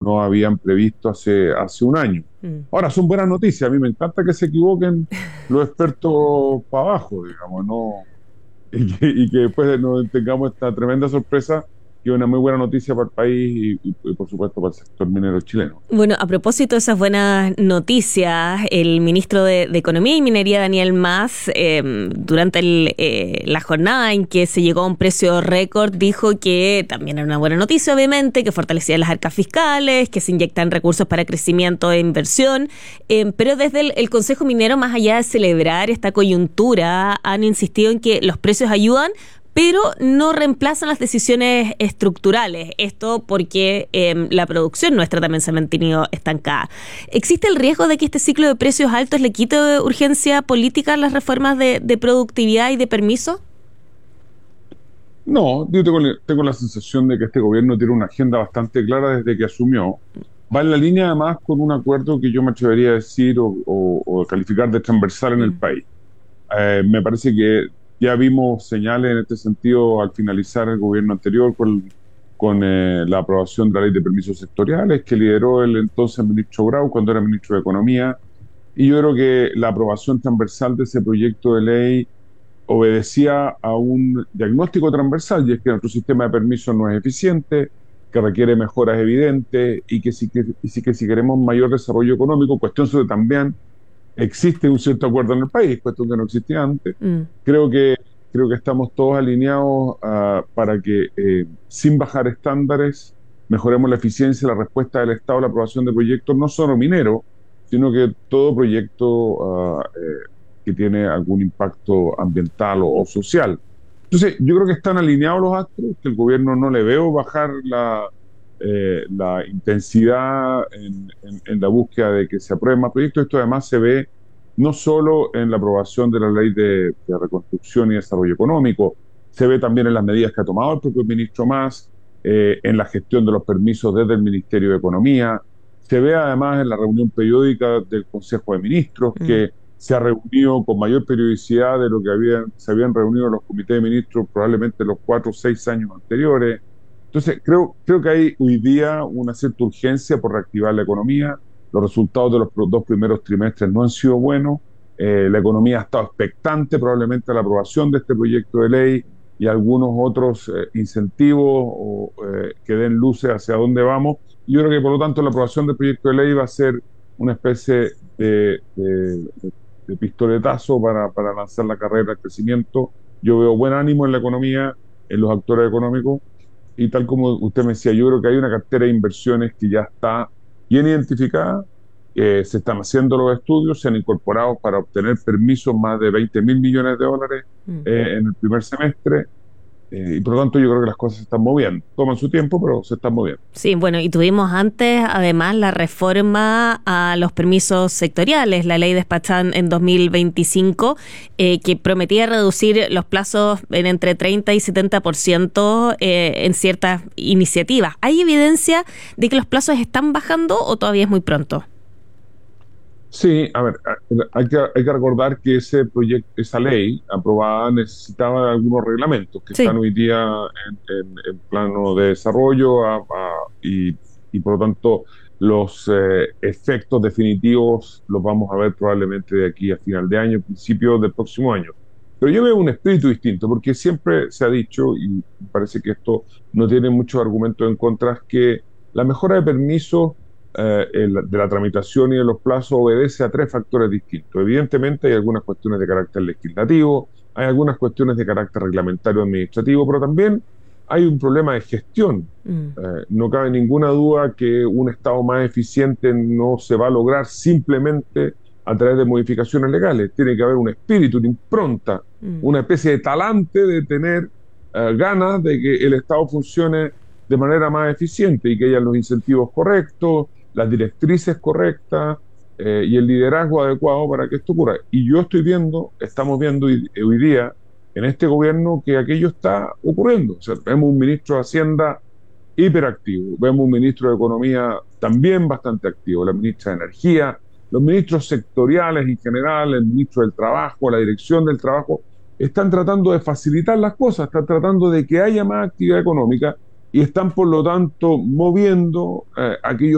no habían previsto hace un año. Ahora, son buenas noticias. A mí me encanta que se equivoquen los expertos para abajo, digamos, ¿no? Y que después no tengamos esta tremenda sorpresa, que es una muy buena noticia para el país y por supuesto para el sector minero chileno. Bueno, a propósito de esas buenas noticias, el ministro de Economía y Minería, Daniel Mas, durante la jornada en que se llegó a un precio récord, dijo que también era una buena noticia, obviamente, que fortalecía las arcas fiscales, que se inyectan recursos para crecimiento e inversión, pero desde el Consejo Minero, más allá de celebrar esta coyuntura, han insistido en que los precios ayudan, pero no reemplazan las decisiones estructurales. Esto porque la producción nuestra también se ha mantenido estancada. ¿Existe el riesgo de que este ciclo de precios altos le quite urgencia política a las reformas de productividad y de permiso? No, yo tengo la sensación de que este gobierno tiene una agenda bastante clara desde que asumió. Va en la línea además con un acuerdo que yo me atrevería a decir o calificar de transversal en el país. Me parece que ya vimos señales en este sentido al finalizar el gobierno anterior con la aprobación de la ley de permisos sectoriales que lideró el entonces ministro Grau cuando era ministro de Economía. Y yo creo que la aprobación transversal de ese proyecto de ley obedecía a un diagnóstico transversal, y es que nuestro sistema de permisos no es eficiente, que requiere mejoras evidentes y que si queremos mayor desarrollo económico, cuestión sobre también existe un cierto acuerdo en el país, cuestión que no existía antes. Creo que estamos todos alineados para que sin bajar estándares mejoremos la eficiencia y la respuesta del Estado a la aprobación de proyectos, no solo mineros, sino que todo proyecto que tiene algún impacto ambiental o social. Entonces, yo creo que están alineados los astros, que el gobierno no le veo bajar la intensidad en la búsqueda de que se aprueben más proyectos. Esto además se ve no solo en la aprobación de la ley de reconstrucción y desarrollo económico, se ve también en las medidas que ha tomado el propio ministro Mas, en la gestión de los permisos desde el Ministerio de Economía, se ve además en la reunión periódica del Consejo de Ministros, que se ha reunido con mayor periodicidad de lo que se habían reunido los comités de ministros probablemente los 4 o 6 años anteriores. Entonces, creo que hay hoy día una cierta urgencia por reactivar la economía. Los resultados de los 2 primeros trimestres no han sido buenos. La economía ha estado expectante probablemente a la aprobación de este proyecto de ley y algunos otros incentivos que den luces hacia dónde vamos. Y yo creo que, por lo tanto, la aprobación del proyecto de ley va a ser una especie de pistoletazo para lanzar la carrera al crecimiento. Yo veo buen ánimo en la economía, en los actores económicos, y tal como usted me decía, yo creo que hay una cartera de inversiones que ya está bien identificada, se están haciendo los estudios, se han incorporado para obtener permisos más de 20.000 millones de dólares en el primer semestre, y por lo tanto yo creo que las cosas se están moviendo. Toman su tiempo, pero se están moviendo. Sí, bueno, y tuvimos antes además la reforma a los permisos sectoriales, la ley despachada en 2025, que prometía reducir los plazos en entre 30 y 70% en ciertas iniciativas. ¿Hay evidencia de que los plazos están bajando o todavía es muy pronto? Sí, a ver, hay que recordar que esa ley aprobada necesitaba algunos reglamentos que están hoy día en plano de desarrollo y por lo tanto los efectos definitivos los vamos a ver probablemente de aquí a final de año, principio del próximo año. Pero yo veo un espíritu distinto, porque siempre se ha dicho, y me parece que esto no tiene muchos argumentos en contra, que la mejora de permisos de la tramitación y de los plazos obedece a 3 factores distintos. Evidentemente hay algunas cuestiones de carácter legislativo, hay algunas cuestiones de carácter reglamentario administrativo, pero también hay un problema de gestión. No cabe ninguna duda que un Estado más eficiente no se va a lograr simplemente a través de modificaciones legales. Tiene que haber un espíritu, una impronta, una especie de talante de tener ganas de que el Estado funcione de manera más eficiente y que haya los incentivos correctos, las directrices correctas y el liderazgo adecuado para que esto ocurra. Y estamos viendo hoy día en este gobierno que aquello está ocurriendo. O sea, vemos un ministro de Hacienda hiperactivo, vemos un ministro de Economía también bastante activo, la ministra de Energía, los ministros sectoriales en general, el ministro del Trabajo, la dirección del Trabajo, están tratando de facilitar las cosas, están tratando de que haya más actividad económica y están, por lo tanto, moviendo aquellos